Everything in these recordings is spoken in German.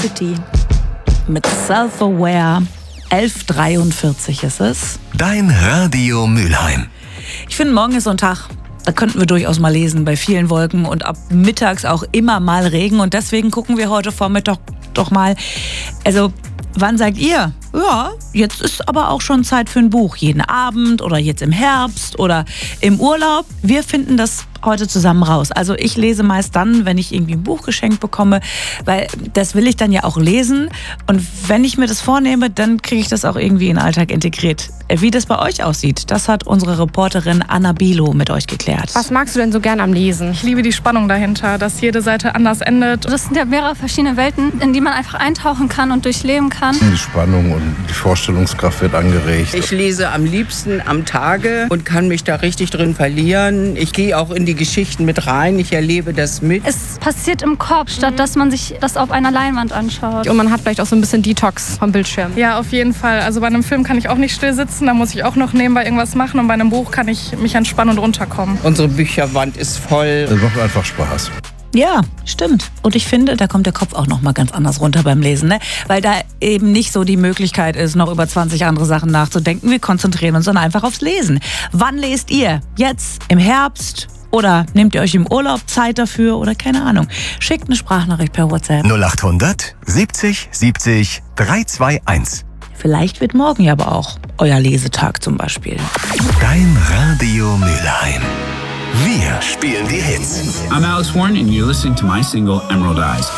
City mit Self-Aware. 11:43 ist es. Dein Radio Mülheim. Ich finde, morgen ist so ein Tag, da könnten wir durchaus mal lesen bei vielen Wolken und ab mittags auch immer mal Regen. Und deswegen gucken wir heute Vormittag doch mal, also wann sagt ihr? Ja, jetzt ist aber auch schon Zeit für ein Buch. Jeden Abend oder jetzt im Herbst oder im Urlaub. Wir finden das heute zusammen raus. Also ich lese meist dann, wenn ich irgendwie ein Buch geschenkt bekomme, weil das will ich dann ja auch lesen. Und wenn ich mir das vornehme, dann kriege ich das auch irgendwie in den Alltag integriert. Wie das bei euch aussieht, das hat unsere Reporterin Anna Bilo mit euch geklärt. Was magst du denn so gern am Lesen? Ich liebe die Spannung dahinter, dass jede Seite anders endet. Das sind ja mehrere verschiedene Welten, in die man einfach eintauchen kann und durchleben kann. Die Spannung und die Vorstellungskraft wird angeregt. Ich lese am liebsten am Tage und kann mich da richtig drin verlieren. Ich gehe auch in die Geschichten mit rein, ich erlebe das mit. Es passiert im Kopf, statt dass man sich das auf einer Leinwand anschaut. Und man hat vielleicht auch so ein bisschen Detox vom Bildschirm. Ja, auf jeden Fall. Also bei einem Film kann ich auch nicht still sitzen, da muss ich auch noch nebenbei irgendwas machen. Und bei einem Buch kann ich mich entspannen und runterkommen. Unsere Bücherwand ist voll. Es macht einfach Spaß. Ja, stimmt. Und ich finde, da kommt der Kopf auch noch mal ganz anders runter beim Lesen, ne? Weil da eben nicht so die Möglichkeit ist, noch über 20 andere Sachen nachzudenken. Wir konzentrieren uns dann einfach aufs Lesen. Wann lest ihr? Jetzt? Im Herbst? Oder nehmt ihr euch im Urlaub Zeit dafür? Oder keine Ahnung. Schickt eine Sprachnachricht per WhatsApp. 0800 70 70 321. Vielleicht wird morgen ja aber auch euer Lesetag zum Beispiel. Dein Radio Mülheim. Wir spielen die Hits. I'm Alex Warren and you're listening to my single Emerald Eyes.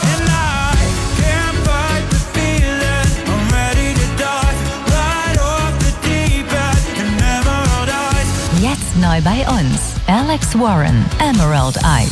Jetzt neu bei uns. Alex Warren, Emerald Eyes.